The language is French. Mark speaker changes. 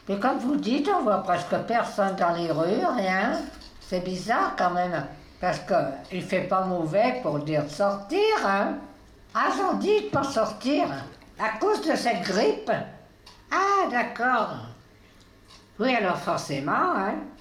Speaker 1: Mais comme vous dites, on voit presque personne dans les rues, rien. C'est bizarre quand même, parce qu'il fait pas mauvais pour dire de sortir, hein. Ah, j'en dis de pas sortir, à cause de cette grippe. Ah, d'accord. Oui, alors forcément, hein.